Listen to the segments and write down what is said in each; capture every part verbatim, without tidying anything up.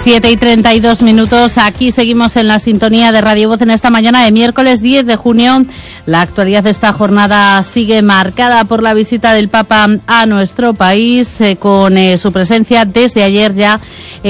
siete y treinta y dos minutos, aquí seguimos en la sintonía de Radio Voz en esta mañana de miércoles diez de junio. La actualidad de esta jornada sigue marcada por la visita del Papa a nuestro país, eh, con eh, su presencia desde ayer ya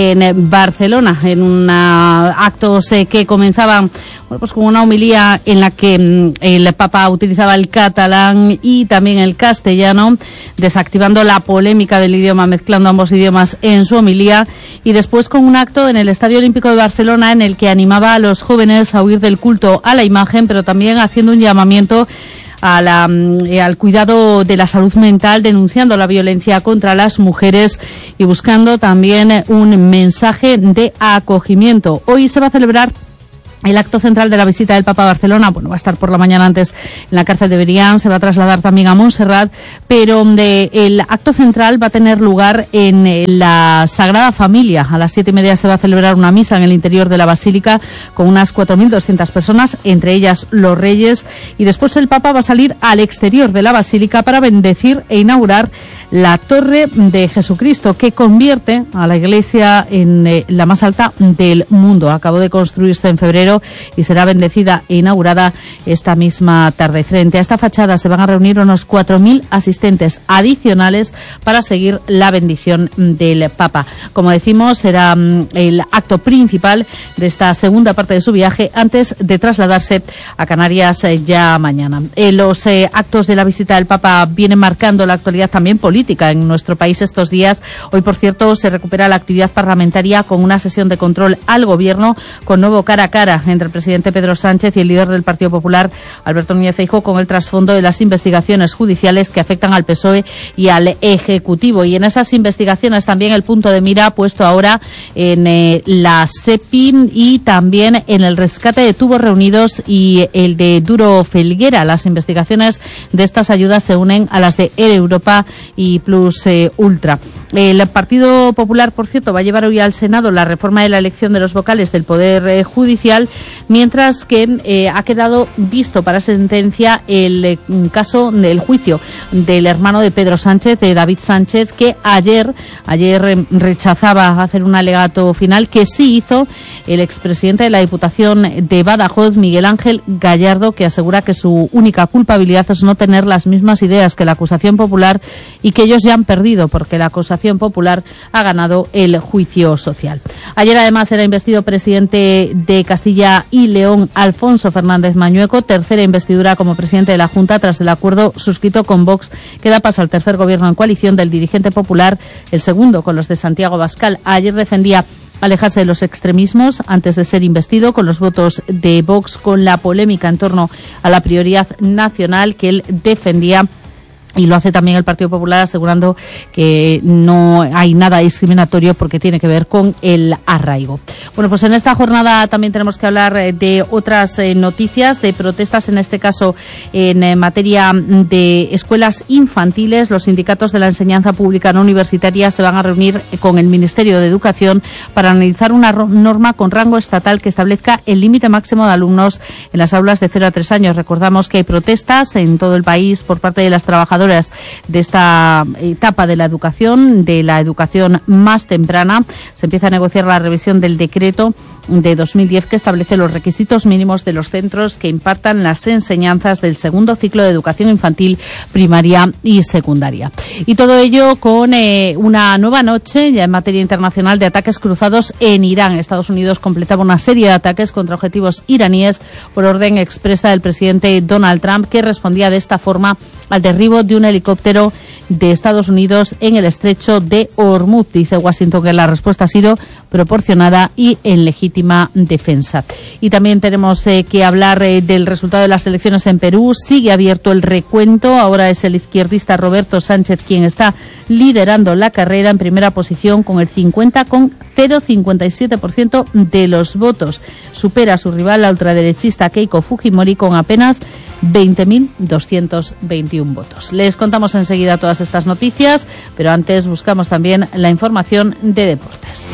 en Barcelona, en una, actos eh, que comenzaban bueno, pues con una homilía en la que mm, el Papa utilizaba el catalán y también el castellano, desactivando la polémica del idioma, mezclando ambos idiomas en su homilía, y después con un acto en el Estadio Olímpico de Barcelona en el que animaba a los jóvenes a huir del culto a la imagen, pero también haciendo un llamamiento a la, eh, al cuidado de la salud mental, denunciando la violencia contra las mujeres y buscando también un mensaje de acogimiento. Hoy se va a celebrar el acto central de la visita del Papa a Barcelona. Bueno, va a estar por la mañana antes en la cárcel de Berián, se va a trasladar también a Montserrat, pero de, el acto central va a tener lugar en la Sagrada Familia. A las siete y media se va a celebrar una misa en el interior de la Basílica con unas cuatro mil doscientas personas, entre ellas los reyes, y después el Papa va a salir al exterior de la Basílica para bendecir e inaugurar la Torre de Jesucristo, que convierte a la Iglesia en eh, la más alta del mundo. Acabó de construirse en febrero y será bendecida e inaugurada esta misma tarde. Frente a esta fachada se van a reunir unos cuatro mil asistentes adicionales para seguir la bendición del Papa. Como decimos, será um, el acto principal de esta segunda parte de su viaje antes de trasladarse a Canarias eh, ya mañana. Eh, los eh, actos de la visita del Papa vienen marcando la actualidad también política en nuestro país estos días. Hoy, por cierto, se recupera la actividad parlamentaria con una sesión de control al Gobierno, con nuevo cara a cara entre el presidente Pedro Sánchez y el líder del Partido Popular, Alberto Núñez Feijóo, con el trasfondo de las investigaciones judiciales que afectan al P S O E y al Ejecutivo. Y en esas investigaciones también el punto de mira puesto ahora en eh, la SEPI y también en el rescate de tubos reunidos y el de Duro Felguera. Las investigaciones de estas ayudas se unen a las de Air Europa y Plus eh, Ultra. El Partido Popular, por cierto, va a llevar hoy al Senado la reforma de la elección de los vocales del Poder eh, Judicial, mientras que eh, ha quedado visto para sentencia el eh, caso del juicio del hermano de Pedro Sánchez, de David Sánchez, que ayer, ayer eh, rechazaba hacer un alegato final, que sí hizo el expresidente de la Diputación de Badajoz, Miguel Ángel Gallardo, que asegura que su única culpabilidad es no tener las mismas ideas que la acusación popular y que ellos ya han perdido porque la acusación popular ha ganado el juicio social. Ayer además era investido presidente de Castilla y León Alfonso Fernández Mañueco, tercera investidura como presidente de la Junta tras el acuerdo suscrito con Vox que da paso al tercer gobierno en coalición del dirigente popular, el segundo con los de Santiago Abascal. Ayer defendía alejarse de los extremismos antes de ser investido con los votos de Vox, con la polémica en torno a la prioridad nacional que él defendía. Y lo hace también el Partido Popular, asegurando que no hay nada discriminatorio porque tiene que ver con el arraigo. Bueno, pues en esta jornada también tenemos que hablar de otras eh, noticias, de protestas, en este caso en eh, materia de escuelas infantiles. Los sindicatos de la enseñanza pública no universitaria se van a reunir con el Ministerio de Educación para analizar una norma con rango estatal que establezca el límite máximo de alumnos en las aulas de cero a tres años. Recordamos que hay protestas en todo el país por parte de las trabajadoras de esta etapa de la educación, de la educación más temprana. Se empieza a negociar la revisión del decreto de dos mil diez que establece los requisitos mínimos de los centros que impartan las enseñanzas del segundo ciclo de educación infantil, primaria y secundaria. Y todo ello con eh, una nueva noche ya en materia internacional de ataques cruzados en Irán. Estados Unidos completaba una serie de ataques contra objetivos iraníes por orden expresa del presidente Donald Trump, que respondía de esta forma al derribo de un helicóptero de Estados Unidos en el estrecho de Hormuz. Dice Washington que la respuesta ha sido proporcionada y en legítima defensa. Y también tenemos eh, que hablar eh, del resultado de las elecciones en Perú. Sigue abierto el recuento. Ahora es el izquierdista Roberto Sánchez quien está liderando la carrera en primera posición con el cincuenta coma cincuenta y siete por ciento de los votos. Supera a su rival, la ultraderechista Keiko Fujimori, con apenas veinte mil doscientos veintiuno votos. Les contamos enseguida todas estas noticias, pero antes buscamos también la información de deportes.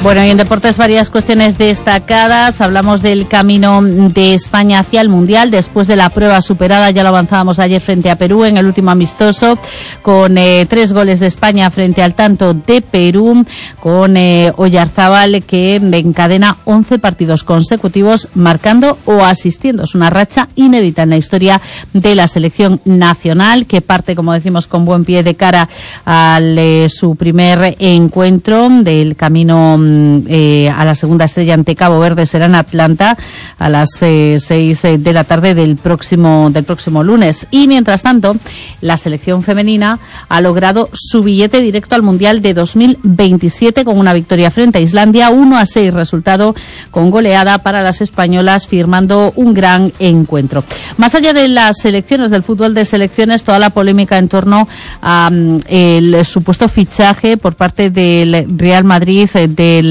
Bueno, y en deportes varias cuestiones destacadas. Hablamos del camino de España hacia el Mundial después de la prueba superada. Ya lo avanzábamos ayer frente a Perú en el último amistoso, con eh, tres goles de España frente al tanto de Perú, con eh, Oyarzábal, que encadena once partidos consecutivos marcando o asistiendo. Es una racha inédita en la historia de la selección nacional, que parte, como decimos, con buen pie de cara a eh, su primer encuentro del camino Eh, a la segunda estrella ante Cabo Verde. Será en Atlanta a las eh, seis de la tarde del próximo del próximo lunes. Y mientras tanto, la selección femenina ha logrado su billete directo al Mundial de dos mil veintisiete con una victoria frente a Islandia, uno a seis, resultado con goleada para las españolas, firmando un gran encuentro. Más allá de las selecciones, del fútbol de selecciones, toda la polémica en torno a um, el supuesto fichaje por parte del Real Madrid eh, de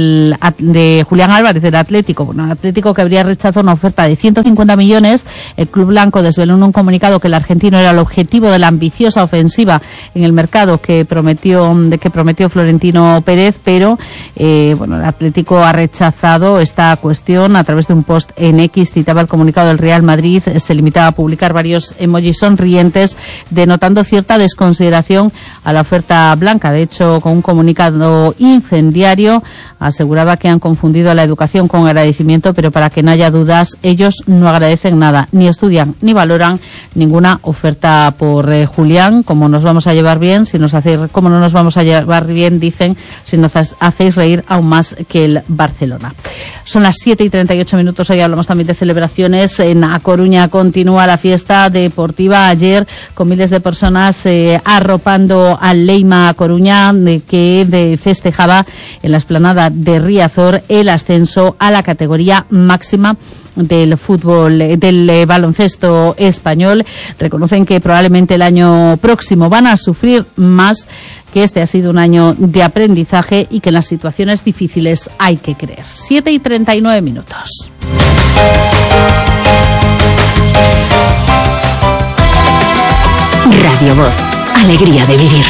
de Julián Álvarez, del Atlético. Bueno, el Atlético, que habría rechazado una oferta de ciento cincuenta millones. El club blanco desveló en un comunicado que el argentino era el objetivo de la ambiciosa ofensiva en el mercado que prometió de que prometió Florentino Pérez, pero eh, bueno, el Atlético ha rechazado esta cuestión. A través de un post en X citaba el comunicado del Real Madrid, se limitaba a publicar varios emojis sonrientes, denotando cierta desconsideración a la oferta blanca. De hecho, con un comunicado incendiario, aseguraba que han confundido la educación con agradecimiento, pero para que no haya dudas, ellos no agradecen nada, ni estudian ni valoran ninguna oferta por eh, Julián. Como nos vamos a llevar bien, si nos hacéis, como no nos vamos a llevar bien, dicen, si nos hacéis reír aún más que el Barcelona. Son las siete y treinta y ocho minutos, hoy hablamos también de celebraciones. En A Coruña continúa la fiesta deportiva, ayer con miles de personas eh, arropando al Leima A Coruña, de, que de, festejaba en la explanada de Riazor el ascenso a la categoría máxima del fútbol, del eh, baloncesto español. Reconocen que probablemente el año próximo van a sufrir más, que este ha sido un año de aprendizaje y que en las situaciones difíciles hay que creer. siete y treinta y nueve minutos. Radio Voz, alegría de vivir.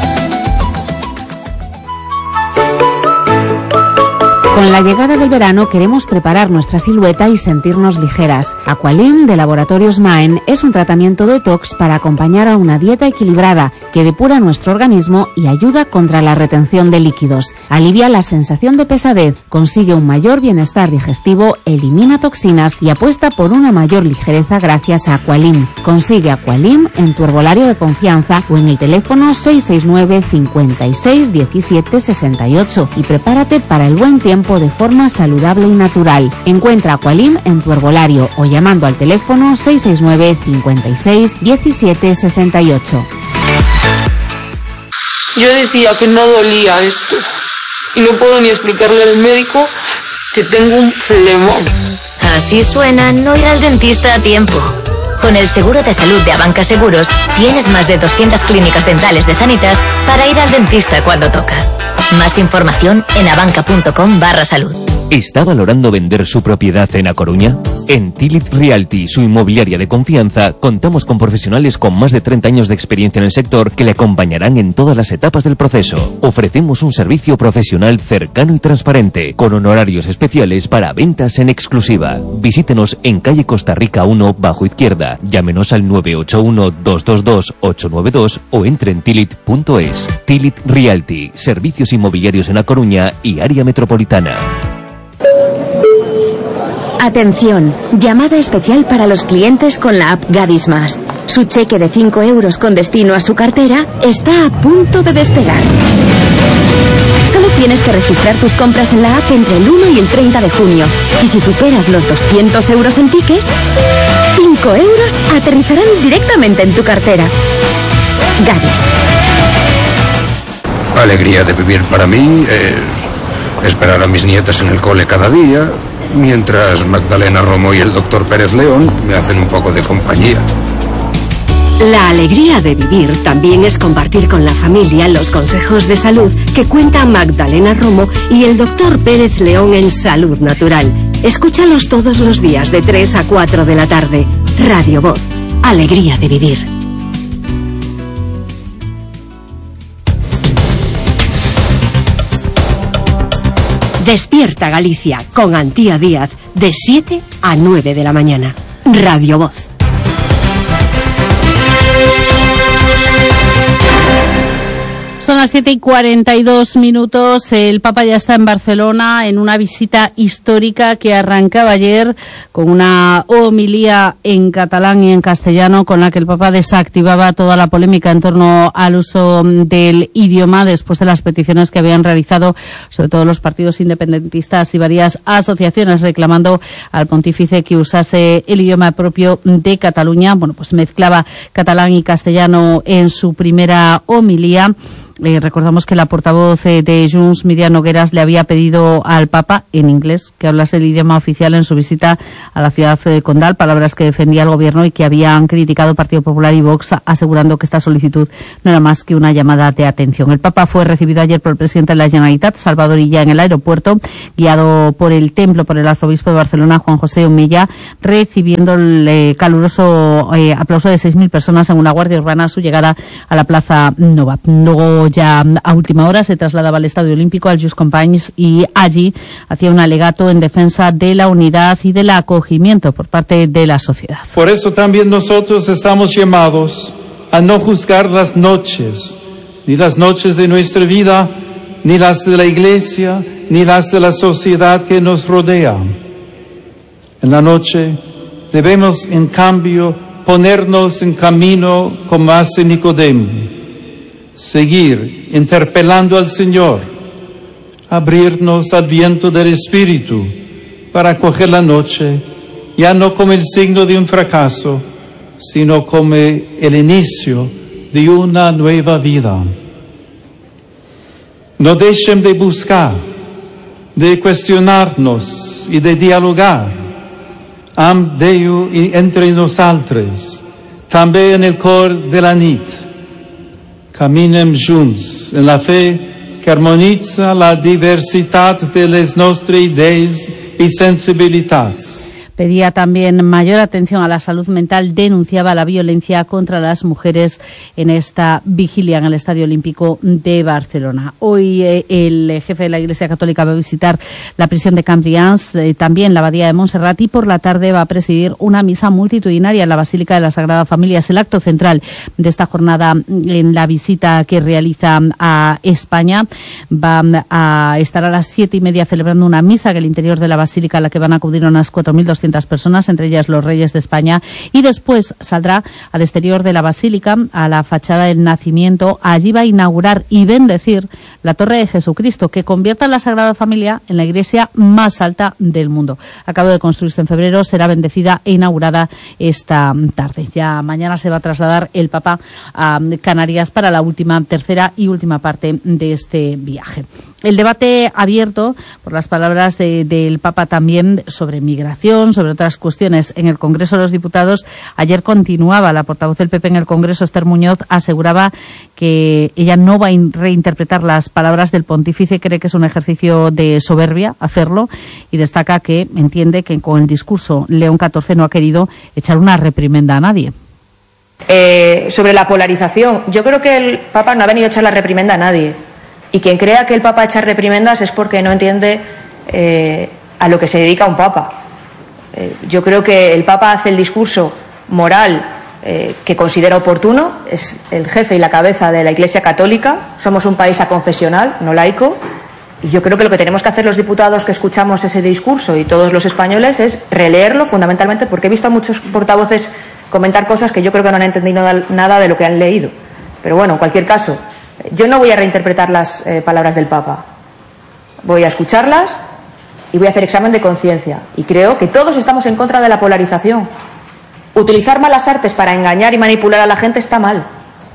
Con la llegada del verano queremos preparar nuestra silueta y sentirnos ligeras. Aqualim de Laboratorios Maen es un tratamiento detox para acompañar a una dieta equilibrada que depura nuestro organismo y ayuda contra la retención de líquidos. Alivia la sensación de pesadez, consigue un mayor bienestar digestivo, elimina toxinas y apuesta por una mayor ligereza gracias a Aqualim. Consigue Aqualim en tu herbolario de confianza o en el teléfono seis seis nueve, cincuenta y seis, diecisiete, sesenta y ocho y prepárate para el buen tiempo de forma saludable y natural. Encuentra Aqualim en tu herbolario o llamando al teléfono seis seis nueve, cincuenta y seis, diecisiete, sesenta y ocho. Yo decía que no dolía esto y no puedo ni explicarle al médico que tengo un flemón. Así suena no ir al dentista a tiempo. Con el seguro de salud de Abanca Seguros tienes más de doscientas clínicas dentales de Sanitas para ir al dentista cuando toca. Más información en abanca.com barra salud. ¿Está valorando vender su propiedad en A Coruña? En Tilit Realty, su inmobiliaria de confianza, contamos con profesionales con más de treinta años de experiencia en el sector que le acompañarán en todas las etapas del proceso. Ofrecemos un servicio profesional cercano y transparente, con honorarios especiales para ventas en exclusiva. Visítenos en calle Costa Rica uno, bajo izquierda. Llámenos al nueve ocho uno, dos dos dos, ocho nueve dos o entre en tilit punto es. Tilit Realty, servicios inmobiliarios en A Coruña y área metropolitana. Atención, llamada especial para los clientes con la app Gadis Más. Su cheque de cinco euros con destino a su cartera está a punto de despegar. Solo tienes que registrar tus compras en la app entre el uno y el treinta de junio. Y si superas los doscientos euros en tickets, cinco euros aterrizarán directamente en tu cartera. Gadis. Alegría de vivir para mí es esperar a mis nietas en el cole cada día, mientras Magdalena Romo y el doctor Pérez León me hacen un poco de compañía. La alegría de vivir también es compartir con la familia los consejos de salud que cuenta Magdalena Romo y el doctor Pérez León en Salud Natural. Escúchalos todos los días de tres a cuatro de la tarde. Radio Voz, alegría de vivir. Despierta Galicia con Antía Díaz de siete a nueve de la mañana. Radio Voz. Son las siete y cuarenta y dos minutos. El Papa ya está en Barcelona en una visita histórica que arrancaba ayer con una homilía en catalán y en castellano con la que el Papa desactivaba toda la polémica en torno al uso del idioma después de las peticiones que habían realizado sobre todo los partidos independentistas y varias asociaciones reclamando al pontífice que usase el idioma propio de Cataluña. Bueno, pues mezclaba catalán y castellano en su primera homilía. Eh, recordamos que la portavoz eh, de Junts, Míriam Nogueras, le había pedido al Papa, en inglés, que hablase el idioma oficial en su visita a la ciudad de Condal, palabras que defendía el gobierno y que habían criticado Partido Popular y Vox, asegurando que esta solicitud no era más que una llamada de atención. El Papa fue recibido ayer por el presidente de la Generalitat, Salvador Illa, en el aeropuerto, guiado por el templo, por el arzobispo de Barcelona, Juan José Omella, recibiendo el eh, caluroso eh, aplauso de seis mil personas en una guardia urbana a su llegada a la Plaza Nova. Luego, ya a última hora, se trasladaba al Estadio Olímpico, al Just Companys, y allí hacía un alegato en defensa de la unidad y del acogimiento por parte de la sociedad. Por eso también nosotros estamos llamados a no juzgar las noches, ni las noches de nuestra vida, ni las de la Iglesia, ni las de la sociedad que nos rodea. En la noche debemos, en cambio, ponernos en camino como hace Nicodemo. Seguir interpelando al Señor, abrirnos al viento del Espíritu para acoger la noche, ya no como el signo de un fracaso, sino como el inicio de una nueva vida. No dejen de buscar, de cuestionarnos y de dialogar. Am Deu entre nosaltres, també en el cor de la nit. Caminem junts en la fe que harmonitza la diversitat de les nostres idees i sensibilitats. Pedía también mayor atención a la salud mental, denunciaba la violencia contra las mujeres en esta vigilia en el Estadio Olímpico de Barcelona. Hoy eh, el jefe de la Iglesia Católica va a visitar la prisión de Cambrians, eh, también la Abadía de Montserrat, y por la tarde va a presidir una misa multitudinaria en la Basílica de la Sagrada Familia. Es el acto central de esta jornada en la visita que realiza a España. Va a estar a las siete y media celebrando una misa en el interior de la Basílica a la que van a acudir unas cuatro mil doscientas personas, entre ellas los reyes de España, y después saldrá al exterior de la Basílica, a la fachada del Nacimiento. Allí va a inaugurar y bendecir la Torre de Jesucristo, que convierta a la Sagrada Familia en la iglesia más alta del mundo. Acaba de construirse en febrero, será bendecida e inaugurada esta tarde. Ya mañana se va a trasladar el Papa a Canarias para la última, tercera y última parte de este viaje. El debate abierto, por las palabras de, del Papa también, sobre migración, sobre otras cuestiones en el Congreso de los Diputados, ayer continuaba. La portavoz del P P en el Congreso, Esther Muñoz, aseguraba que ella no va a reinterpretar las palabras del pontífice, cree que es un ejercicio de soberbia hacerlo, y destaca que entiende que con el discurso León catorce no ha querido echar una reprimenda a nadie. Eh, sobre la polarización, yo creo que el Papa no ha venido a echar la reprimenda a nadie. Y quien crea que el Papa echa reprimendas es porque no entiende eh, a lo que se dedica un Papa. Eh, yo creo que el Papa hace el discurso moral eh, que considera oportuno, es el jefe y la cabeza de la Iglesia Católica, somos un país aconfesional, no laico, y yo creo que lo que tenemos que hacer los diputados que escuchamos ese discurso y todos los españoles es releerlo, fundamentalmente porque he visto a muchos portavoces comentar cosas que yo creo que no han entendido nada de lo que han leído. Pero bueno, en cualquier caso, yo no voy a reinterpretar las eh, palabras del Papa. Voy a escucharlas y voy a hacer examen de conciencia. Y creo que todos estamos en contra de la polarización. Utilizar malas artes para engañar y manipular a la gente está mal.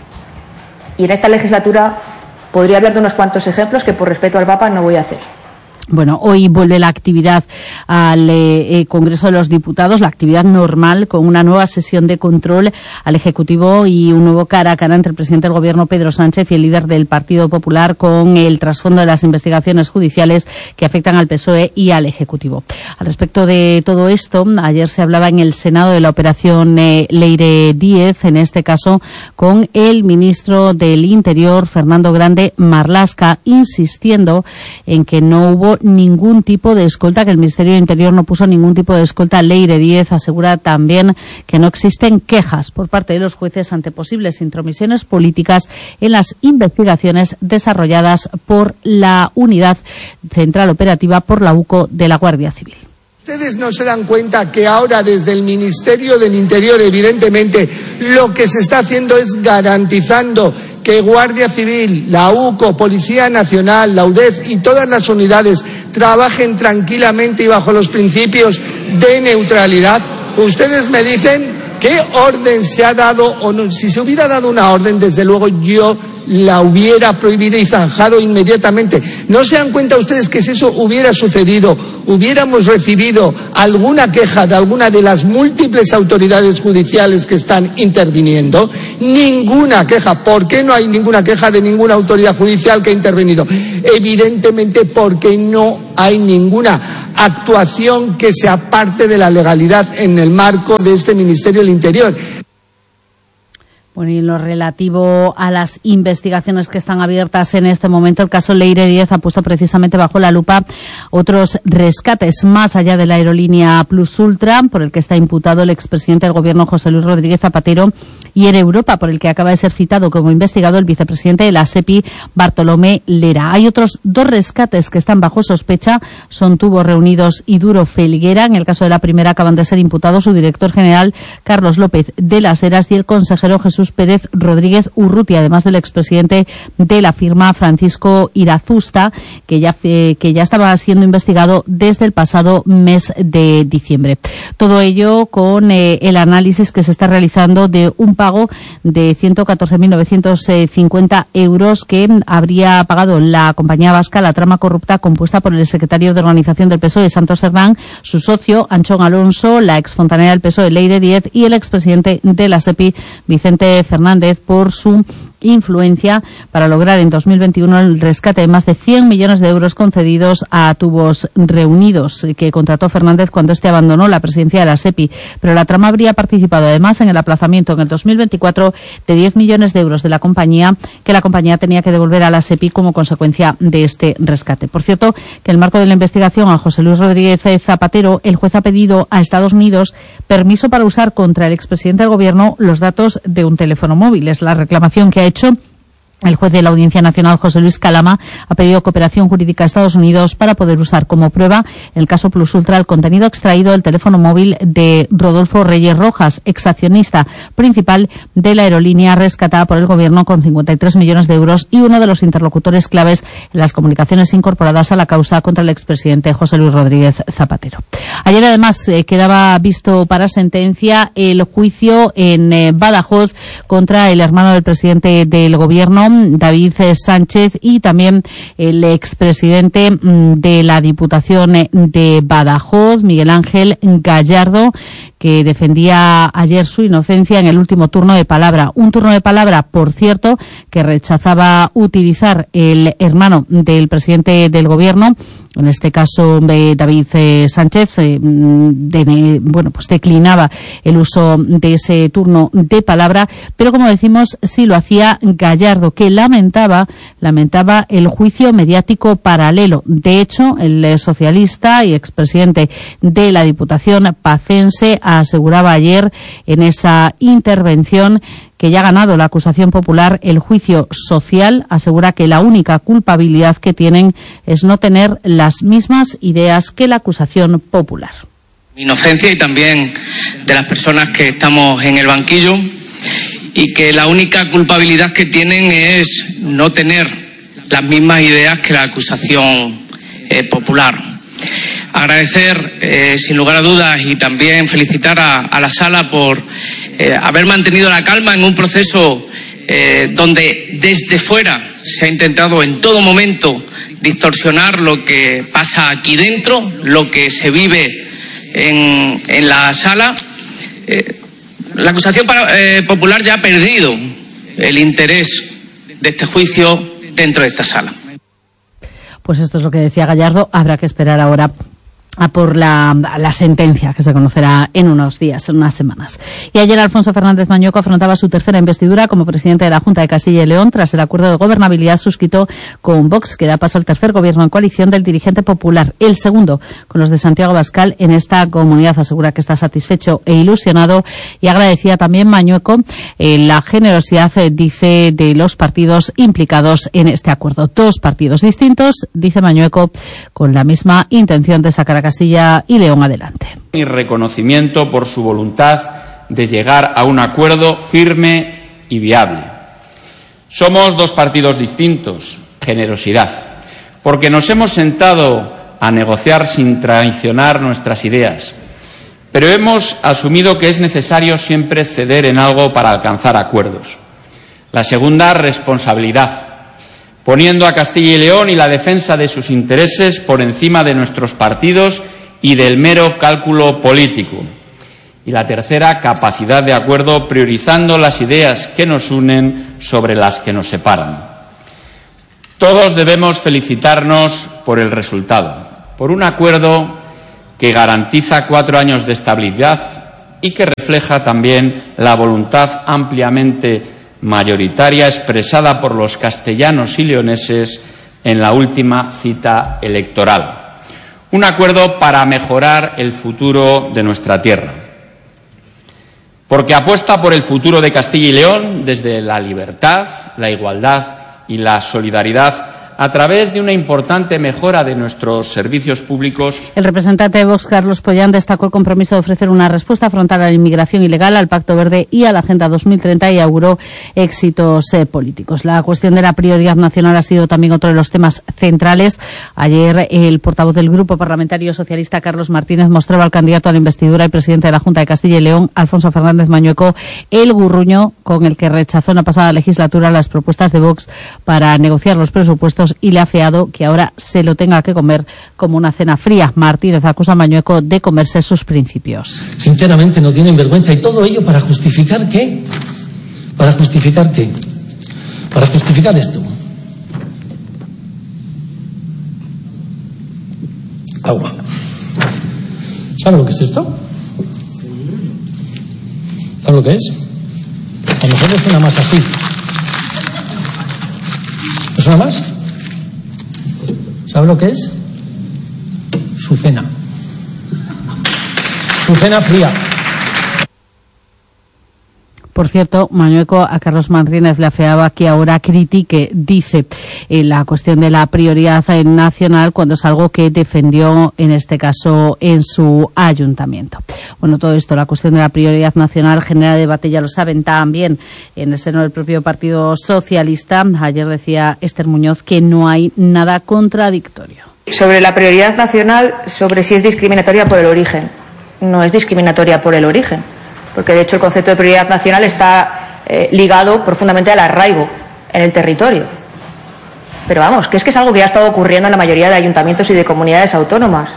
Y en esta legislatura podría hablar de unos cuantos ejemplos que por respeto al Papa no voy a hacer. Bueno, hoy vuelve la actividad al eh, Congreso de los Diputados, la actividad normal, con una nueva sesión de control al Ejecutivo y un nuevo cara a cara entre el presidente del Gobierno, Pedro Sánchez, y el líder del Partido Popular, con el trasfondo de las investigaciones judiciales que afectan al P S O E y al Ejecutivo. Al respecto de todo esto, ayer se hablaba en el Senado de la operación eh, Leire diez, en este caso con el ministro del Interior, Fernando Grande Marlaska, insistiendo en que no hubo puso ningún tipo de escolta, que el Ministerio del Interior no puso ningún tipo de escolta. Leire Díez asegura también que no existen quejas por parte de los jueces ante posibles intromisiones políticas en las investigaciones desarrolladas por la Unidad Central Operativa por la U C O de la Guardia Civil. ¿Ustedes no se dan cuenta que ahora desde el Ministerio del Interior, evidentemente, lo que se está haciendo es garantizando que Guardia Civil, la U C O, Policía Nacional, la U D E F y todas las unidades trabajen tranquilamente y bajo los principios de neutralidad? Ustedes me dicen qué orden se ha dado, o no. Si se hubiera dado una orden, desde luego yo la hubiera prohibido y zanjado inmediatamente. ¿No se dan cuenta ustedes que si eso hubiera sucedido, hubiéramos recibido alguna queja de alguna de las múltiples autoridades judiciales que están interviniendo? Ninguna queja. ¿Por qué no hay ninguna queja de ninguna autoridad judicial que ha intervenido? Evidentemente porque no hay ninguna actuación que se aparte de la legalidad en el marco de este Ministerio del Interior. Bueno, y en lo relativo a las investigaciones que están abiertas en este momento, el caso Leire Díez ha puesto precisamente bajo la lupa otros rescates más allá de la aerolínea Plus Ultra, por el que está imputado el expresidente del Gobierno José Luis Rodríguez Zapatero, y en Europa, por el que acaba de ser citado como investigado el vicepresidente de la SEPI, Bartolomé Lera. Hay otros dos rescates que están bajo sospecha, son Tubos Reunidos y Duro Felguera. En el caso de la primera acaban de ser imputados su director general, Carlos López de las Heras, y el consejero Jesús Pérez Rodríguez Urrutia, además del expresidente de la firma, Francisco Irazusta, que ya, eh, que ya estaba siendo investigado desde el pasado mes de diciembre. Todo ello con eh, el análisis que se está realizando de un pago de ciento catorce mil novecientos cincuenta euros que habría pagado la compañía vasca, la trama corrupta compuesta por el secretario de organización del P S O E, Santos Cerdán, su socio, Anchón Alonso, la exfontanera del P S O E, Leire Díez, y el expresidente de la SEPI, Vicente Fernández, por su influencia para lograr en dos mil veintiuno el rescate de más de cien millones de euros concedidos a Tubos Reunidos, que contrató Fernández cuando éste abandonó la presidencia de la SEPI. Pero la trama habría participado además en el aplazamiento en el dos mil veinticuatro de diez millones de euros de la compañía, que la compañía tenía que devolver a la SEPI como consecuencia de este rescate. Por cierto, que en el marco de la investigación a José Luis Rodríguez Zapatero, el juez ha pedido a Estados Unidos permiso para usar contra el expresidente del Gobierno los datos de un teléfono móvil. Es la reclamación que ha hecho el juez de la Audiencia Nacional, José Luis Calama. Ha pedido cooperación jurídica a Estados Unidos para poder usar como prueba, en el caso Plus Ultra, el contenido extraído del teléfono móvil de Rodolfo Reyes Rojas, exaccionista principal de la aerolínea rescatada por el Gobierno con cincuenta y tres millones de euros y uno de los interlocutores claves en las comunicaciones incorporadas a la causa contra el expresidente José Luis Rodríguez Zapatero. Ayer, además, eh, quedaba visto para sentencia el juicio en eh, Badajoz contra el hermano del presidente del Gobierno, David Sánchez, y también el expresidente de la Diputación de Badajoz, Miguel Ángel Gallardo, que defendía ayer su inocencia en el último turno de palabra. Un turno de palabra, por cierto, que rechazaba utilizar el hermano del presidente del Gobierno, en este caso de David eh, Sánchez, eh, de, bueno, pues declinaba el uso de ese turno de palabra, pero como decimos, sí lo hacía Gallardo, que lamentaba, lamentaba el juicio mediático paralelo. De hecho, el eh, socialista y expresidente de la Diputación pacense aseguraba ayer en esa intervención que ya ha ganado la acusación popular el juicio social. Asegura que la única culpabilidad que tienen es no tener las mismas ideas que la acusación popular. Inocencia, y también de las personas que estamos en el banquillo, y que la única culpabilidad que tienen es no tener las mismas ideas que la acusación eh, popular. Agradecer, eh, sin lugar a dudas, y también felicitar a, a la sala por eh, haber mantenido la calma en un proceso eh, donde desde fuera se ha intentado en todo momento distorsionar lo que pasa aquí dentro, lo que se vive en, en la sala. Eh, la acusación para, eh, popular ya ha perdido el interés de este juicio dentro de esta sala. Pues esto es lo que decía Gallardo. Habrá que esperar ahora a por la, la sentencia que se conocerá en unos días, en unas semanas. Y ayer Alfonso Fernández Mañueco afrontaba su tercera investidura como presidente de la Junta de Castilla y León tras el acuerdo de gobernabilidad suscrito con Vox, que da paso al tercer gobierno en coalición del dirigente popular, el segundo con los de Santiago Abascal en esta comunidad. Asegura que está satisfecho e ilusionado y agradecía también Mañueco eh, la generosidad, eh, dice, de los partidos implicados en este acuerdo. Dos partidos distintos, dice Mañueco, con la misma intención de sacar a Castilla y León adelante. Mi reconocimiento por su voluntad de llegar a un acuerdo firme y viable. Somos dos partidos distintos, generosidad, porque nos hemos sentado a negociar sin traicionar nuestras ideas, pero hemos asumido que es necesario siempre ceder en algo para alcanzar acuerdos. La segunda, responsabilidad, poniendo a Castilla y León y la defensa de sus intereses por encima de nuestros partidos y del mero cálculo político. Y la tercera, capacidad de acuerdo, priorizando las ideas que nos unen sobre las que nos separan. Todos debemos felicitarnos por el resultado, por un acuerdo que garantiza cuatro años de estabilidad y que refleja también la voluntad ampliamente mayoritaria expresada por los castellanos y leoneses en la última cita electoral. Un acuerdo para mejorar el futuro de nuestra tierra, porque apuesta por el futuro de Castilla y León desde la libertad, la igualdad y la solidaridad, a través de una importante mejora de nuestros servicios públicos. El representante de Vox, Carlos Pollán, destacó el compromiso de ofrecer una respuesta frontal a la inmigración ilegal, al Pacto Verde y a la Agenda dos mil treinta y auguró éxitos eh, políticos. La cuestión de la prioridad nacional ha sido también otro de los temas centrales. Ayer el portavoz del Grupo Parlamentario Socialista, Carlos Martínez, mostraba al candidato a la investidura y presidente de la Junta de Castilla y León, Alfonso Fernández Mañueco, el gurruño con el que rechazó en la pasada legislatura las propuestas de Vox para negociar los presupuestos y le ha afeado que ahora se lo tenga que comer como una cena fría. Martínez acusa a Mañueco de comerse sus principios. Sinceramente no tienen vergüenza, y todo ello para justificar ¿qué? ¿Para justificar qué? Para justificar esto. Agua. ¿Sabe lo que es esto? ¿Sabe lo que es? A lo mejor no suena más así. ¿No suena más? ¿Sabe lo que es? Su cena. Su cena fría. Por cierto, Mañueco a Carlos Martínez le afeaba que ahora critique, dice, eh, la cuestión de la prioridad nacional cuando es algo que defendió, en este caso, en su ayuntamiento. Bueno, todo esto, la cuestión de la prioridad nacional genera debate, ya lo saben, también en el seno del propio Partido Socialista. Ayer decía Esther Muñoz que no hay nada contradictorio. Sobre la prioridad nacional, sobre si es discriminatoria por el origen. No es discriminatoria por el origen, porque de hecho el concepto de prioridad nacional está eh, ligado profundamente al arraigo en el territorio. Pero vamos, que es que es algo que ya ha estado ocurriendo en la mayoría de ayuntamientos y de comunidades autónomas.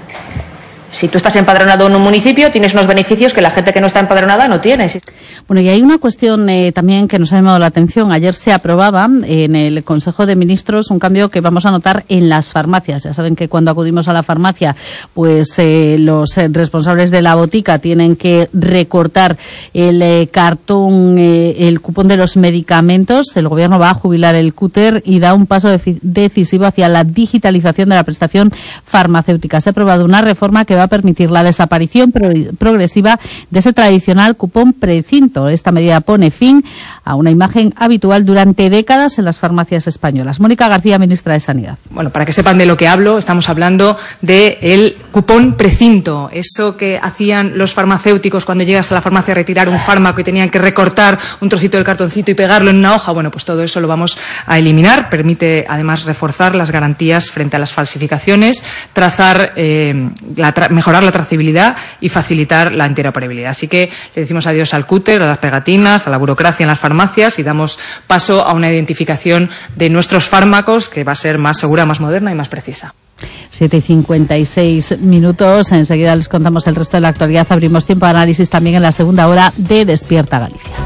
Si tú estás empadronado en un municipio, tienes unos beneficios que la gente que no está empadronada no tiene. Bueno, y hay una cuestión eh, también que nos ha llamado la atención. Ayer se aprobaba en el Consejo de Ministros un cambio que vamos a notar en las farmacias. Ya saben que cuando acudimos a la farmacia, pues eh, los eh, responsables de la botica tienen que recortar el eh, cartón, eh, el cupón de los medicamentos. El Gobierno va a jubilar el cúter y da un paso decisivo hacia la digitalización de la prestación farmacéutica. Se ha aprobado una reforma que va a permitir la desaparición progresiva de ese tradicional cupón precinto. Esta medida pone fin a una imagen habitual durante décadas en las farmacias españolas. Mónica García, ministra de Sanidad. Bueno, para que sepan de lo que hablo, estamos hablando del cupón precinto, eso que hacían los farmacéuticos cuando llegas a la farmacia a retirar un fármaco y tenían que recortar un trocito del cartoncito y pegarlo en una hoja. Bueno, pues todo eso lo vamos a eliminar. Permite además reforzar las garantías frente a las falsificaciones, trazar eh, la tra mejorar la trazabilidad y facilitar la interoperabilidad. Así que le decimos adiós al cúter, a las pegatinas, a la burocracia en las farmacias y damos paso a una identificación de nuestros fármacos que va a ser más segura, más moderna y más precisa. siete y cincuenta y seis minutos. Enseguida les contamos el resto de la actualidad. Abrimos tiempo de análisis también en la segunda hora de Despierta Galicia.